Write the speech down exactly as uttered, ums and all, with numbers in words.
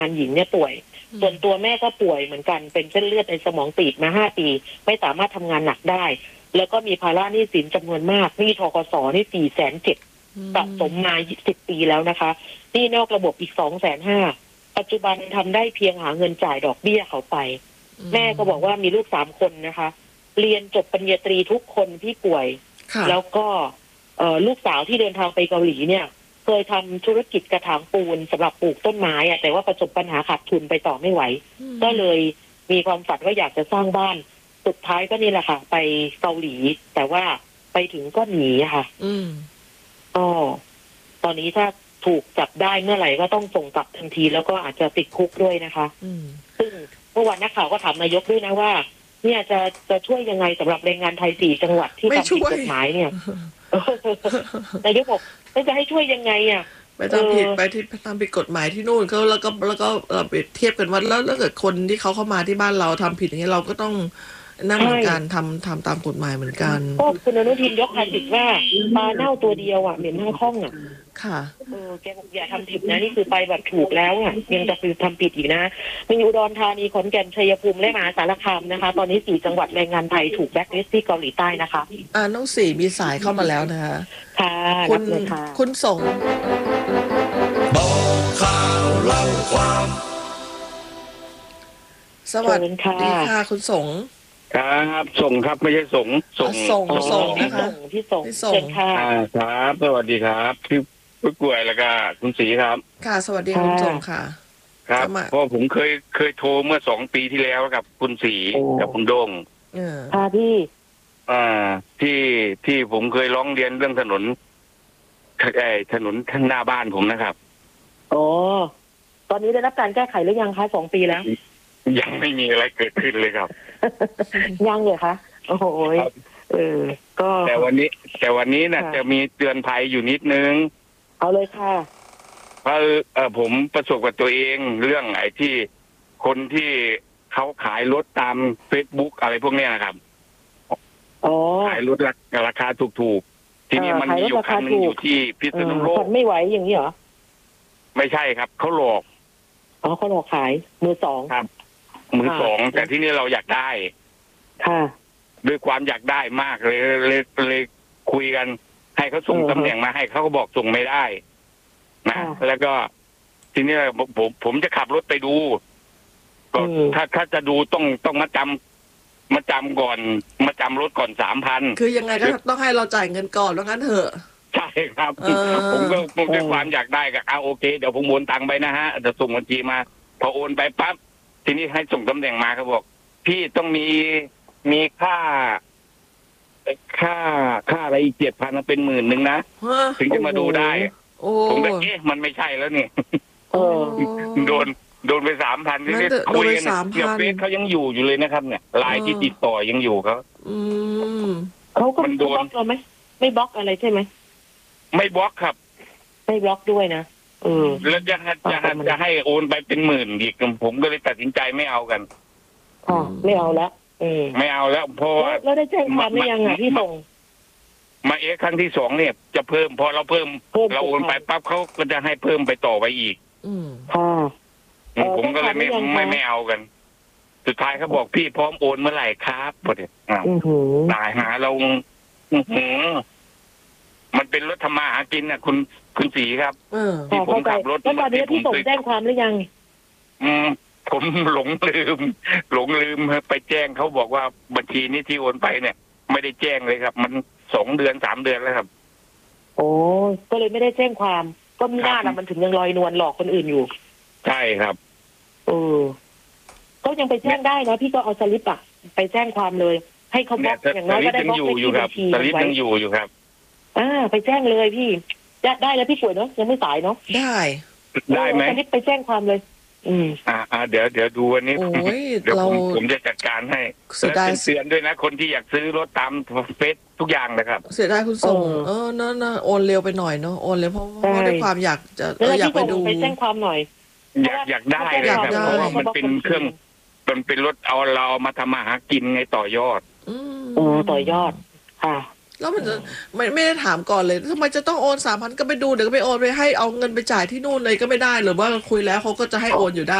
านหญิงเนี่ยป่วยส่วนตัวแม่ก็ป่วยเหมือนกันเป็นเส้นเลือดในสมองตีบมาห้าปีไม่สามารถทำงานหนักได้แล้วก็มีภาระหนี้สินจำนวนมากหนี้ธกสนี่สี่แสนเจ็ดสะสมมาสิบปีแล้วนะคะหนี้นอกระบบอีกสองแสนห้าปัจจุบันทำได้เพียงหาเงินจ่ายดอกเบี้ยเขาไปแม่ก็บอกว่ามีลูกสามคนนะคะเรียนจบปริญญาตรีทุกคนที่ป่วยแล้วก็ลูกสาวที่เดินทางไปเกาหลีเนี่ยเคยทำธุรกิจกระถางปูนสำหรับปลูกต้นไม้อะแต่ว่าประสบปัญหาขาดทุนไปต่อไม่ไหวก็เลยมีความฝันว่าอยากจะสร้างบ้านสุดท้ายก็นี่แหละค่ะไปเกาหลีแต่ว่าไปถึงก็หนีค่ะอืมก็ตอนนี้ถ้าถูกจับได้เมื่อไหร่ก็ต้องส่งกลับทันทีแล้วก็อาจจะติดคุกด้วยนะคะอืมซึ่งเมื่อวานนักข่าวก็ถามนายกด้วยนะว่าเนี่ยจะจะช่วยยังไงสำหรับแรงงานไทยสี่จังหวัดที่ทำผิดกฎหมายเนี่ยนายกบอกจะให้ช่วยยังไงอ่ะไปทำผิดไปที่ทำผิดกฎหมายที่นู่นเขาแล้วก็แล้วก็เราไปเทียบกันว่าแล้วถ้าเกิดคนที่เขาเข้ามาที่บ้านเราทำผิดอย่างนี้เราก็ต้องนั่งเหมือนกันทำทำตามกฎหมายเหมือนกันก็คุณอนุทินยกความผิดว่าปลาเน่าตัวเดียวอ่ะเหม็นทั้งห้องอ่ะค่ะเออแกบอกอย่าทำผิดนะนี่คือไปแบบถูกแล้วอ่ะยังจะคือทำผิดอีกนะมีอุดรธานีขอนแก่นชัยภูมิและมหาสารคามนะคะตอนนี้สี่จังหวัดแรงงานไทยถูกแบล็คลิสต์ที่เกาหลีใต้นะคะอ่าน้องสี่มีสายเข้ามาแล้วนะคะค่ะคุณคุณส่งบอกข่าวเล่าความสวัสดีค่ะคุณส่งครับส่งครับไม่ใช่ส่งส่งส่งส่งนะคะพี่ส่งพี่ส่งค่ะครับสวัสดีครับพี่ผู้ป่วยแล้วก็คุณศรีครับค่ะสวัสดีคุณส่งค่ะครับเพราะผมเคยเคยโทรเมื่อสองปีที่แล้วกับคุณศรีกับคุณโด่งค่ะพี่อ่าที่ที่ผมเคยร้องเรียนเรื่องถนนไอ้ถนนข้างหน้าบ้านผมนะครับอ๋อตอนนี้ได้รับการแก้ไขหรือยังคะสองปีแล้วยังไม่มีอะไรเกิดขึ้นเลยครับยังเลยคะโอ้โหเออก็แต่วันนี้แต่วันนี้น่ะจะมีเตือนภัยอยู่นิดนึงเอาเลยค่ะเพราะเออผมประสบกับตัวเองเรื่องไอ้ที่คนที่เขาขายรถตาม Facebook อะไรพวกนี้นะครับอ๋อขายรถราคาถูกๆทีนี้มันมีอยู่คันนึงอยู่ที่พิษณุโลกไม่ไหวอย่างนี้เหรอไม่ใช่ครับเขาหลอกอ๋อเขาหลอกขายมือสองครับมือสองแต่ที่นี่เราอยากได้ค่ะด้วยความอยากได้มากเลยเลยเลยคุยกันให้เขาส่งตำแหน่งมาให้เขาก็บอกส่งไม่ได้นะแล้วก็ทีนี้ผมผมจะขับรถไปดูก็ถ้าถ้าจะดูต้องต้องมาจำมาจำก่อนมาจำรถก่อนสามพันคือยังไงก็ต้องให้เราจ่ายเงินก่อนแล้วงั้นเถอะใช่ครับผมก็ผมด้วยความอยากได้ก็เอาโอเคเดี๋ยวผมโอนตังไปนะฮะจะส่งบัญชีมาพอโอนไปปั๊บทีนี้ให้ส่งตำแหน่งมาเขาบอกพี่ต้องมีมีค่าค่าค่าอะไรอีกเจ็ดพันเป็นหมื่นหนึ่งนะถึงจะมาดูได้ผมก็เอ๊ะมันไม่ใช่แล้วนี่โดนโดนไปสามพันที่คุยกันเนี่ยเฟซเขายังอยู่อยู่เลยนะครับเนี่ยไลน์ที่ติดต่อยังอยู่เขาเขาก็ไม่บล็อกเราไหมไม่บล็อกอะไรใช่ไหมไม่บล็อกครับไม่บล็อกด้วยนะเออแล้วจะจะจะให้โอนไปเป็นหมื่นอีกผมก็เลยตัดสินใจไม่เอากันค่ะไม่เอาแล้วเออไม่เอาแล้วเพราะแล้วได้แจ้งความหรือยังอ่ะพี่ส่งมาเอ๊ะครั้งที่สองเนี่ยจะเพิ่มพอเราเพิ่มเราโอนไปปั๊บเขาก็จะให้เพิ่มไปต่อไปอีกอืมค่ะผมก็เลยไม่ไม่ไม่เอากันสุดท้ายเขาบอกพี่พร้อมโอนเมื่อไหร่ครับพอดีตายหาเรามันเป็นรถธรรมะหากินน่ะคุณคุณศรีครับที่ผมขับรถแล้วตอนนี้พี่ส่งแจ้งความหรือยังอืมผมหลงลืมหลงลืมไปแจ้งเขาบอกว่าบัญชีนี้ที่โอนไปเนี่ยไม่ได้แจ้งเลยครับมันสองเดือนสามเดือนแล้วครับโอ้ก็เลยไม่ได้แจ้งความก็มีหน้าละมันถึงยังลอยนวลหลอกคนอื่นอยู่ใช่ครับเออก็ยังไปแจ้งได้นะพี่ก็เอาสลิปอะไปแจ้งความเลยให้เขาบล็อกอย่างน้อยก็ได้บล็อกในที่บัญชีสลิปยังอยู่อยู่ครับอ่าไปแจ้งเลยพี่ได้แล้วพี่ป่วยเนาะยังไม่สายเนาะได้ได้ไหมสลิปไปแจ้งความเลยอืมอ่าอ่าเดี๋ยวเดี๋ยวดูวันนี้ผมเดี๋ยวผมผมจะจัดการให้แล้วเป็นเตือนด้วยนะคนที่อยากซื้อรถตามเฟซทุกอย่างนะครับเสียดายคุณส่งเออเนอะนะโอนเร็วไปหน่อยเนาะโอนเร็วเพราะว่าด้วยความอยากจะอยากไปดูไปแจ้งความหน่อยอยากอยากได้เลยครับเพราะว่ามันเป็นเครื่องมันเป็นรถเอาเรามาทำมาหากินไงต่อยอดอืมต่อยอดค่ะแล้วมันจะไม่ไม่ได้ถามก่อนเลยทำไมจะต้องโอนสามพันก็ไปดูเดี๋ยวก็ไปโอนไปให้เอาเงินไปจ่ายที่นู่นเลยก็ไม่ได้หรือว่าคุยแล้วเขาก็จะให้โอนอยู่ได้